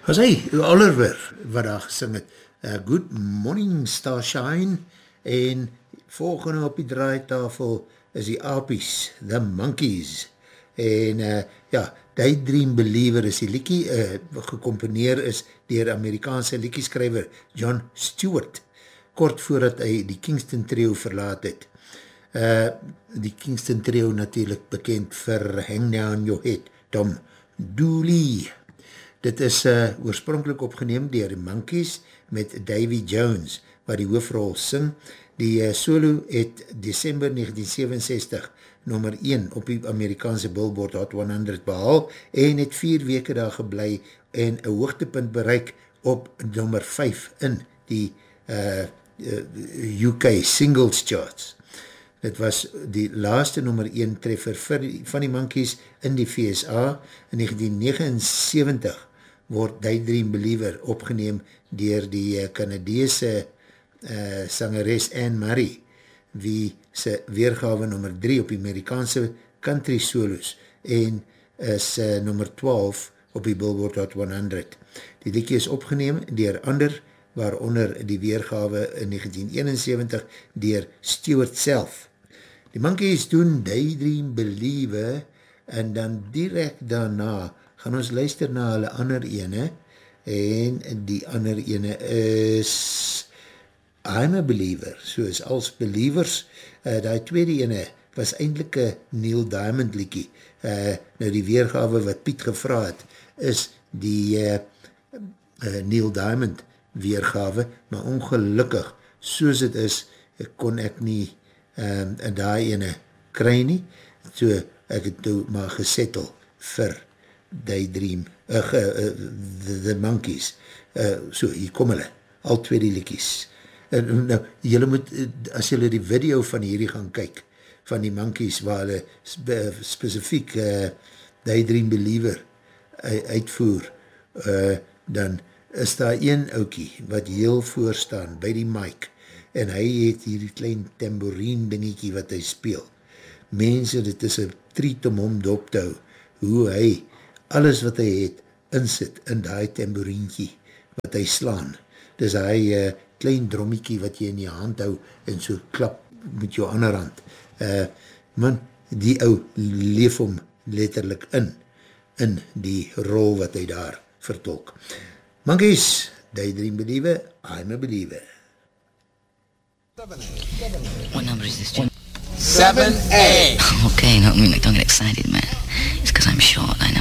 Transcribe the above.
Was hy, Oliver, wat daar gesing het, Good Morning Starshine, en volgende op die draaitafel is die Apies, The Monkees, en ja, Daydream Believer is die liekie, gecomponeer is dier Amerikaanse liekieskrywer John Stewart, kort voordat hy die Kingston Trio verlaat het. Die Kingston Trio natuurlijk bekend vir Hang Down Your Head, Tom Dooley. Dit is oorspronkelijk opgeneem dier die Monkees met Davy Jones, wat die hoofrol sing. Die solo het December 1967 nummer 1 op die Amerikaanse Billboard Hot 100 behaal en het 4 weke daar geblei en een hoogtepunt bereik op nummer 5 in die UK Singles Charts. Dit was die laaste nummer 1 treffer van die Monkees in die VSA. In 1979 word Daydream Believer opgeneem dier die Canadese sangeres Anne Murray, wie sy weergawe nummer 3 op die Amerikaanse country solos en is nummer 12 op die Billboard Hot 100. Die liedjie is opgeneem dier ander, waaronder die weergawe in 1971 dier Stewart self. Die Monkees doen Daydream Believer en dan direct daarna gaan ons luister na hulle ander ene en die ander ene is I'm a Believer, soos als Believers. Die tweede ene was eindelijk een Neil Diamond liedjie. Nou die weergawe wat Piet gevra het, is die Neil Diamond weergawe, maar ongelukkig, soos het is, kon ek nie daai ene kry nie, so ek het nou maar gesettel vir Daydream, the Monkees. So, hier kom hulle, al twee die liedjies. Nou, jylle moet, as jylle die video van hierdie gaan kyk, van die Monkees, waar hulle specifiek Daydream Believer uitvoer, dan is daar een oukie, wat heel voor staan, by die mic, en hy het hierdie klein tambourine dingiekie wat hy speel. Mense, dit is een treat om hom dop te hou, hoe hy alles wat hy het, insit in die tambourientjie, wat hy slaan. Dis hy klein drommiekie wat jy in die hand hou, en so klap met jou ander hand. Man, die ou leef hom letterlik in die rol wat hy daar vertolk. Monkees, Daydream Believer, I'm a Believer. What number is this, Jim? 7A. Okay, don't get excited, man. It's because I'm short, I